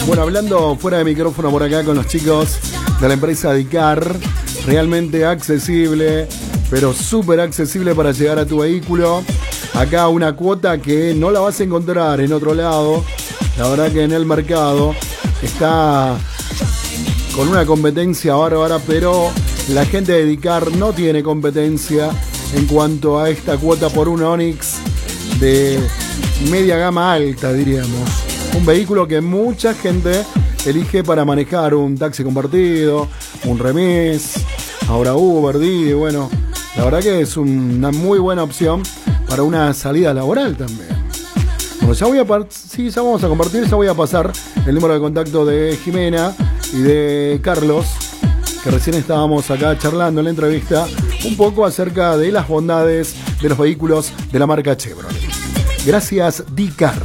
Bueno, hablando fuera de micrófono por acá con los chicos de la empresa Dicar, realmente accesible, pero súper accesible para llegar a tu vehículo. Acá una cuota que no la vas a encontrar en otro lado. La verdad que en el mercado está con una competencia bárbara, pero la gente de Dicar no tiene competencia en cuanto a esta cuota por un Onix de media gama alta, diríamos. Un vehículo que mucha gente elige para manejar un taxi compartido, un remis, ahora Uber, Didi. Bueno, la verdad que es una muy buena opción para una salida laboral también. Bueno, ya vamos a compartir, ya voy a pasar el número de contacto de Jimena y de Carlos, que recién estábamos acá charlando en la entrevista un poco acerca de las bondades de los vehículos de la marca Chevrolet. Gracias, Dicar.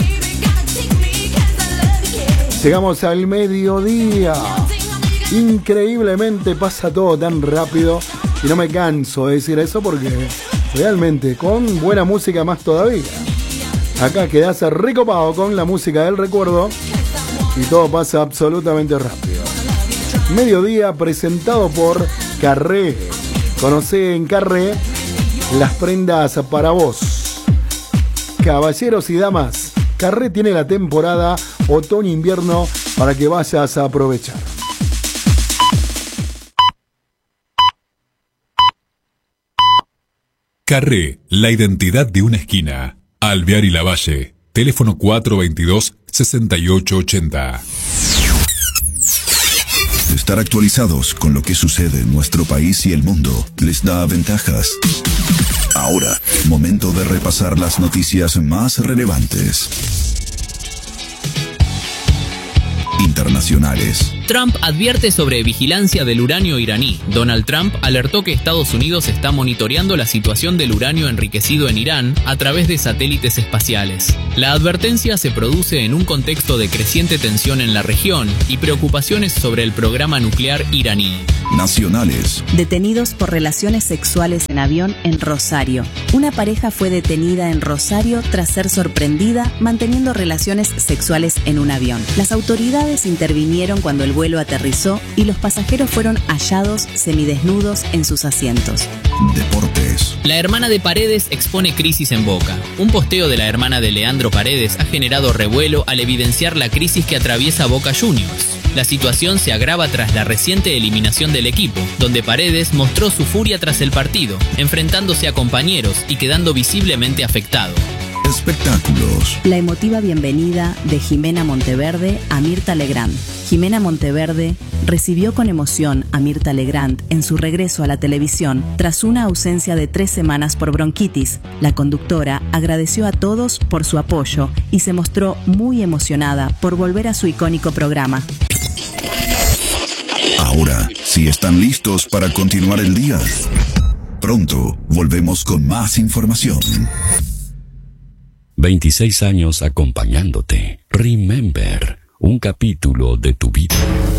Llegamos al mediodía. Increíblemente pasa todo tan rápido y no me canso de decir eso porque realmente con buena música más todavía. Acá quedás recopado con la música del recuerdo y todo pasa absolutamente rápido. Mediodía presentado por Carré. Conocé en Carré las prendas para vos. Caballeros y damas, Carré tiene la temporada otoño-invierno para que vayas a aprovechar. Carré, la identidad de una esquina. Alvear y Lavalle, teléfono 422-6880. Estar actualizados con lo que sucede en nuestro país y el mundo les da ventajas. Ahora, momento de repasar las noticias más relevantes. Internacionales. Trump advierte sobre vigilancia del uranio iraní. Donald Trump alertó que Estados Unidos está monitoreando la situación del uranio enriquecido en Irán a través de satélites espaciales. La advertencia se produce en un contexto de creciente tensión en la región y preocupaciones sobre el programa nuclear iraní. Nacionales. Detenidos por relaciones sexuales en avión en Rosario. Una pareja fue detenida en Rosario tras ser sorprendida manteniendo relaciones sexuales en un avión. Las autoridades intervinieron cuando el vuelo aterrizó y los pasajeros fueron hallados semidesnudos en sus asientos. Deportes. La hermana de Paredes expone crisis en Boca. Un posteo de la hermana de Leandro Paredes ha generado revuelo al evidenciar la crisis que atraviesa Boca Juniors. La situación se agrava tras la reciente eliminación del equipo, donde Paredes mostró su furia tras el partido, enfrentándose a compañeros y quedando visiblemente afectado. Espectáculos. La emotiva bienvenida de Jimena Monteverde a Mirta Legrand. Jimena Monteverde recibió con emoción a Mirta Legrand en su regreso a la televisión tras una ausencia de 3 semanas por bronquitis. La conductora agradeció a todos por su apoyo y se mostró muy emocionada por volver a su icónico programa. Ahora, si están listos para continuar el día, pronto volvemos con más información. 26 años acompañándote. Remember, un capítulo de tu vida.